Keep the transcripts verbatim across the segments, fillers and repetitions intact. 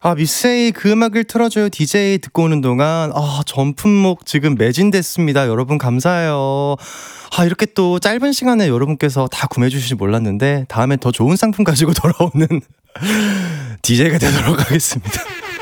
아, 미스에이 그 음악을 틀어줘요 디제이 듣고 오는 동안 아, 전품목 지금 매진됐습니다. 여러분 감사해요. 아, 이렇게 또 짧은 시간에 여러분께서 다 구매해 주실지 몰랐는데 다음엔 더 좋은 상품 가지고 돌아오는 디제이가 되도록 하겠습니다.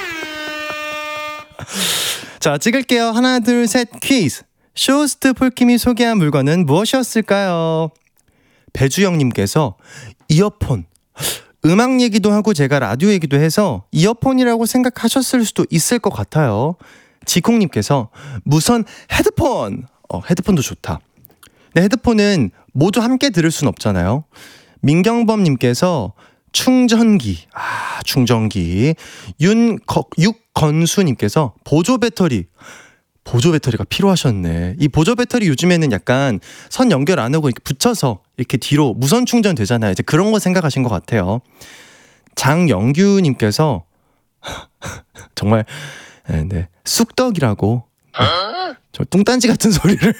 자, 찍을게요. 하나 둘 셋 퀴즈. 쇼호스트 폴킴이 소개한 물건은 무엇이었을까요? 배주영님께서 이어폰. 음악 얘기도 하고 제가 라디오 얘기도 해서 이어폰이라고 생각하셨을 수도 있을 것 같아요. 지콩님께서 무선 헤드폰. 어, 헤드폰도 좋다. 네, 헤드폰은 모두 함께 들을 순 없잖아요. 민경범님께서 충전기. 아, 충전기. 윤, 육건수님께서 보조 배터리. 보조 배터리가 필요하셨네. 이 보조 배터리 요즘에는 약간 선 연결 안 하고 이렇게 붙여서 이렇게 뒤로 무선 충전 되잖아요. 이제 그런 거 생각하신 것 같아요. 장영규님께서 정말 네, 쑥떡이라고. 네, 저 뚱딴지 같은 소리를.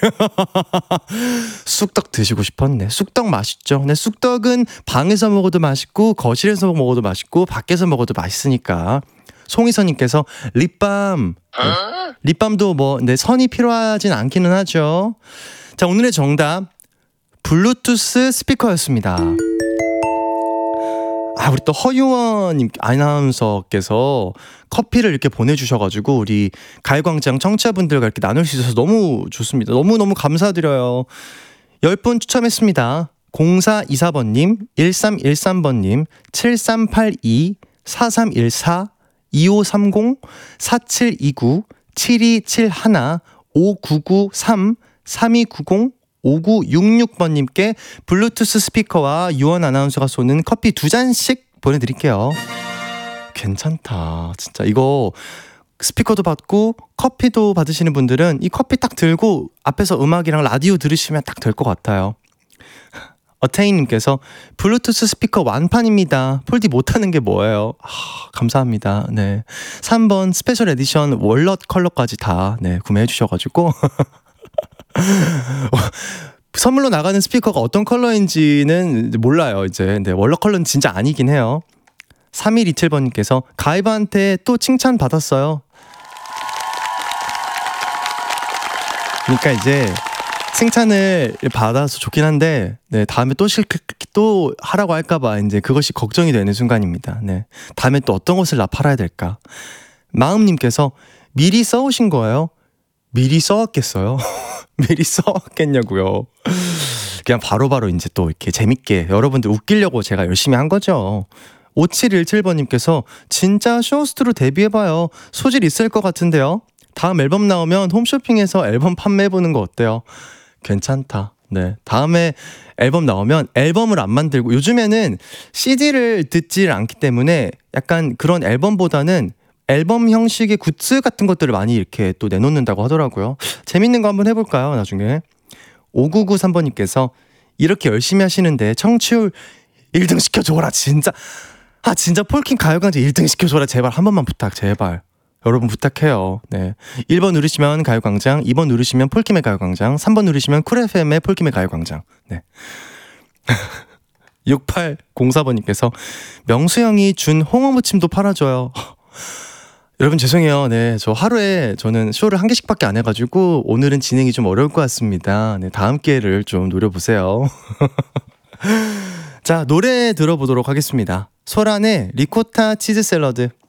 쑥떡 드시고 싶었네. 쑥떡 맛있죠. 네, 쑥떡은 방에서 먹어도 맛있고 거실에서 먹어도 맛있고 밖에서 먹어도 맛있으니까. 송희선님께서 립밤. 네, 립밤도 뭐 네, 선이 필요하진 않기는 하죠. 자, 오늘의 정답 블루투스 스피커였습니다. 아, 우리 또 허유원 아나운서께서 커피를 이렇게 보내주셔가지고 우리 가요광장 청취자분들과 이렇게 나눌 수 있어서 너무 좋습니다. 너무너무 감사드려요. 열 분 추첨했습니다. 공사이사번님, 일삼일삼번님, 칠삼팔이, 사삼일사, 이오삼공, 사칠이구, 칠이칠일, 오구구삼, 삼이구공, 오구육육번님께 블루투스 스피커와 유원 아나운서가 쏘는 커피 두 잔씩 보내드릴게요. 괜찮다. 진짜 이거 스피커도 받고 커피도 받으시는 분들은 이 커피 딱 들고 앞에서 음악이랑 라디오 들으시면 딱 될 것 같아요. 어테인님께서 블루투스 스피커 완판입니다. 폴디 못하는 게 뭐예요? 아, 감사합니다. 네, 삼 번 스페셜 에디션 월넛 컬러까지 다 네, 구매해 주셔가지고 선물로 나가는 스피커가 어떤 컬러인지는 몰라요. 이제 네, 월넛 컬러는 진짜 아니긴 해요. 삼일이칠번님께서 가이바한테 또 칭찬 받았어요. 그러니까 이제 칭찬을 받아서 좋긴 한데 네, 다음에 또 실, 또 하라고 할까봐 이제 그것이 걱정이 되는 순간입니다. 네, 다음에 또 어떤 것을 나 팔아야 될까? 마음님께서 미리 써오신 거예요? 미리 써왔겠어요? 미리 써왔겠냐고요? 그냥 바로바로 바로 이제 또 이렇게 재밌게 여러분들 웃기려고 제가 열심히 한 거죠. 오칠일칠번님께서 진짜 쇼호스트로 데뷔해봐요. 소질 있을 것 같은데요. 다음 앨범 나오면 홈쇼핑에서 앨범 판매해보는 거 어때요? 괜찮다. 네, 다음에 앨범 나오면 앨범을 안 만들고 요즘에는 씨디를 듣질 않기 때문에 약간 그런 앨범보다는 앨범 형식의 굿즈 같은 것들을 많이 이렇게 또 내놓는다고 하더라고요. 재밌는 거 한번 해볼까요? 나중에. 오구구삼번님께서 이렇게 열심히 하시는데 청취율 일 등 시켜줘라. 진짜 아 진짜 폴킴 가요광장 일 등 시켜줘라. 제발 한 번만 부탁. 제발 여러분 부탁해요. 네, 일 번 누르시면 가요광장, 이 번 누르시면 폴킴의 가요광장, 삼 번 누르시면 쿨 에프엠의 폴킴의 가요광장. 네. 육팔공사번님께서 명수 형이 준 홍어무침도 팔아줘요. 여러분 죄송해요. 네, 저 하루에 저는 쇼를 한 개씩밖에 안 해가지고 오늘은 진행이 좀 어려울 것 같습니다. 네, 다음 기회를 좀 노려보세요. 자, 노래 들어보도록 하겠습니다. 소란의 리코타 치즈 샐러드.